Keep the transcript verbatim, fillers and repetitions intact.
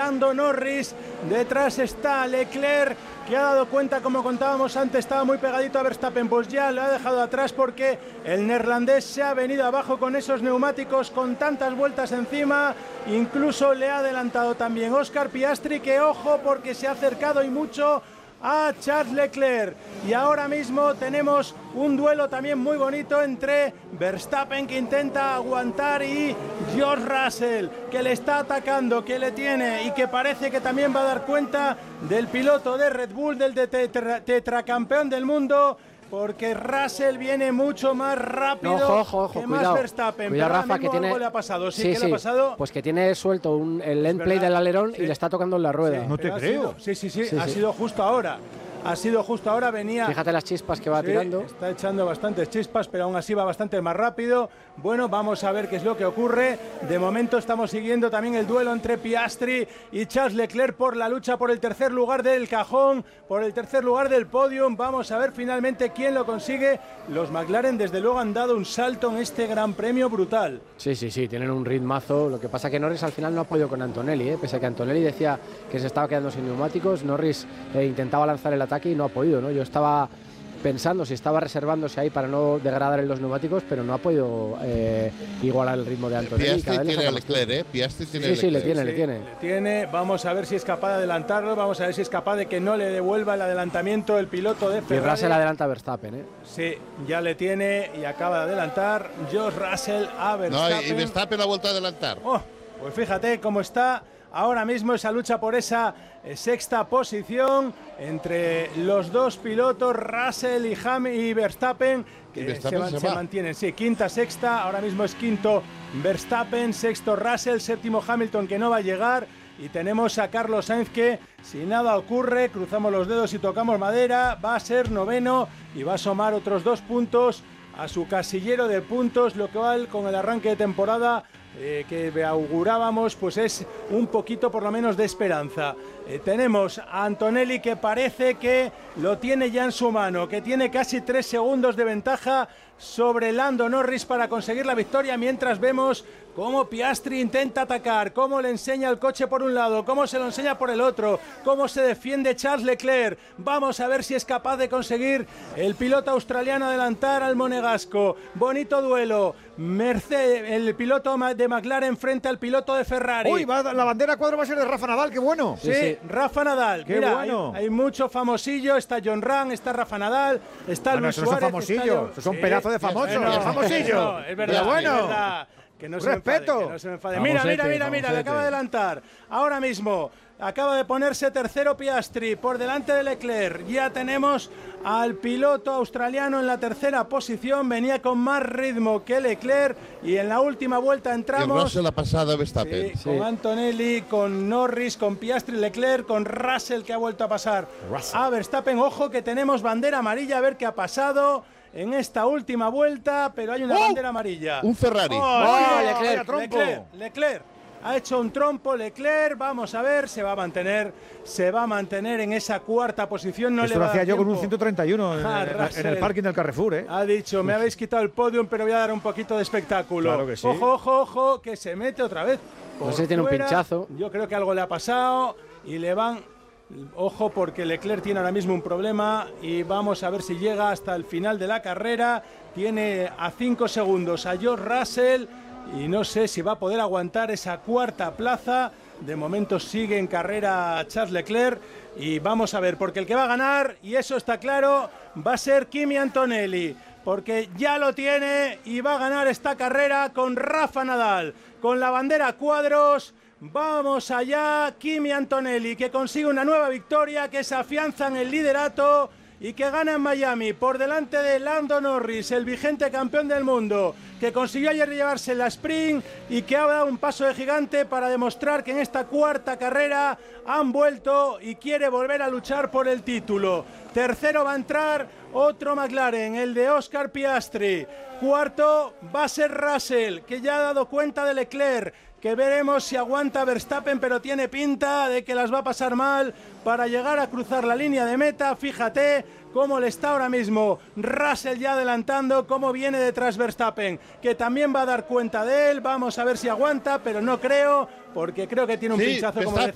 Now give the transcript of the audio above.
Lando Norris. Detrás está Leclerc, que ha dado cuenta, como contábamos antes, estaba muy pegadito a Verstappen, pues ya lo ha dejado atrás porque el neerlandés se ha venido abajo con esos neumáticos con tantas vueltas encima. Incluso le ha adelantado también Oscar Piastri, que ojo porque se ha acercado y mucho a Charles Leclerc. Y ahora mismo tenemos un duelo también muy bonito entre Verstappen, que intenta aguantar, y George Russell, que le está atacando, que le tiene y que parece que también va a dar cuenta del piloto de Red Bull, del tetra, tetracampeón del mundo, porque Russell viene mucho más rápido no, ojo, ojo, que cuidado, más Verstappen. Cuidado, pero Rafa, que tiene... algo le ha pasado. Sí, sí, ¿qué sí, le ha pasado? Pues que tiene suelto un, el end play del alerón, sí, y le está tocando en la rueda. Sí, no te creo. Sido, sí, sí, sí, sí, ha sí. sido justo ahora. Ha sido justo ahora, venía... Fíjate las chispas que va sí, tirando. Está echando bastantes chispas, pero aún así va bastante más rápido. Bueno, vamos a ver qué es lo que ocurre. De momento estamos siguiendo también el duelo entre Piastri y Charles Leclerc por la lucha por el tercer lugar del cajón, por el tercer lugar del podium. Vamos a ver finalmente quién lo consigue. Los McLaren desde luego han dado un salto en este gran premio brutal. Sí, sí, sí, tienen un ritmazo. Lo que pasa que Norris al final no ha podido con Antonelli, ¿eh? Pese a que Antonelli decía que se estaba quedando sin neumáticos, Norris eh, intentaba lanzar el ataque y no ha podido, ¿no? Yo estaba pensando si estaba reservándose ahí para no degradar en los neumáticos, pero no ha podido eh, igualar el ritmo de Antonelli. Piastri tiene a Leclerc, ¿eh? Piastri tiene sí, sí, sí, le tiene, sí, le tiene. Le tiene. Vamos a ver si es capaz de adelantarlo, vamos a ver si es capaz de que no le devuelva el adelantamiento el piloto de Ferrari. Y Russell adelanta a Verstappen, ¿eh? Sí, ya le tiene y acaba de adelantar George Russell a Verstappen. No, y Verstappen ha vuelto a adelantar. Oh, pues fíjate cómo está ahora mismo esa lucha por esa eh, sexta posición entre los dos pilotos, Russell y, Ham y Verstappen, que y Verstappen se, se, se va. mantienen, sí, quinta, sexta, ahora mismo es quinto Verstappen, sexto Russell, séptimo Hamilton, que no va a llegar, y tenemos a Carlos Sainz, que si nada ocurre, cruzamos los dedos y tocamos madera, va a ser noveno y va a sumar otros dos puntos a su casillero de puntos, lo cual con el arranque de temporada Eh, que augurábamos, pues es un poquito por lo menos de esperanza. Eh, tenemos a Antonelli, que parece que lo tiene ya en su mano, que tiene casi tres segundos de ventaja sobre Lando Norris para conseguir la victoria, mientras vemos cómo Piastri intenta atacar, cómo le enseña el coche por un lado, cómo se lo enseña por el otro, cómo se defiende Charles Leclerc. Vamos a ver si es capaz de conseguir el piloto australiano adelantar al monegasco. Bonito duelo. Mercedes, el piloto de McLaren frente al piloto de Ferrari. Uy, va, la bandera cuadro va a ser de Rafa Nadal, qué bueno. Sí, sí, Rafa Nadal. Qué Mira, bueno. Hay, hay mucho famosillo, está John Ram, está Rafa Nadal, está bueno, Luis esos Suárez. son famosillos, esos son sí, pedazos de famosos, bueno, de famosillo. No, es verdad, bueno. es verdad. Que no se Respeto. Enfade, que no se me enfade. Mira, mira, mira, mira, le acaba de adelantar. Ahora mismo acaba de ponerse tercero Piastri por delante de Leclerc. Ya tenemos al piloto australiano en la tercera posición. Venía con más ritmo que Leclerc y en la última vuelta entramos. Y Russell ha pasado a Verstappen. Sí, sí. Con Antonelli, con Norris, con Piastri, Leclerc, con Russell, que ha vuelto a pasar Russell. a Verstappen. Ojo que tenemos bandera amarilla, a ver qué ha pasado en esta última vuelta, pero hay una ¡Oh! bandera amarilla. Un Ferrari. ¡Oh, ¡Oh, Leclerc, Leclerc, Leclerc, Leclerc! Ha hecho un trompo Leclerc, vamos a ver, se va a mantener, se va a mantener en esa cuarta posición. No Esto le lo va a hacía dar yo con tiempo. un ciento treinta y uno en, Ah, en, en el parking del Carrefour, ¿eh? Ha dicho, me habéis quitado el podium, pero voy a dar un poquito de espectáculo. Claro que sí. Ojo, ojo, ojo, que se mete otra vez. No sé si tiene un pinchazo. Yo creo que algo le ha pasado y le van... Ojo, porque Leclerc tiene ahora mismo un problema y vamos a ver si llega hasta el final de la carrera. Tiene a cinco segundos a George Russell y no sé si va a poder aguantar esa cuarta plaza. De momento sigue en carrera Charles Leclerc y vamos a ver, porque el que va a ganar, y eso está claro, va a ser Kimi Antonelli, porque ya lo tiene y va a ganar esta carrera con Rafa Nadal, con la bandera cuadros. Vamos allá, Kimi Antonelli, que consigue una nueva victoria, que se afianza en el liderato y que gana en Miami por delante de Lando Norris, el vigente campeón del mundo, que consiguió ayer llevarse la sprint y que ha dado un paso de gigante para demostrar que en esta cuarta carrera han vuelto y quiere volver a luchar por el título. Tercero va a entrar otro McLaren, el de Oscar Piastri. Cuarto va a ser Russell, que ya ha dado cuenta de Leclerc, que veremos si aguanta Verstappen, pero tiene pinta de que las va a pasar mal para llegar a cruzar la línea de meta. Fíjate cómo le está ahora mismo Russell ya adelantando, cómo viene detrás Verstappen, que también va a dar cuenta de él. Vamos a ver si aguanta, pero no creo, porque creo que tiene un sí, pinchazo, como Verstappen,